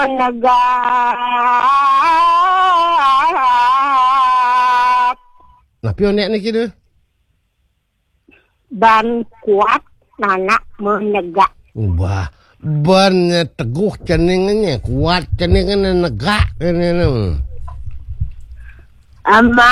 menegak. Nah, pionek ni kira. Ban kuat nana menegak. Wah, ban teguh ceningannya, kuat ceningannya negak. Ama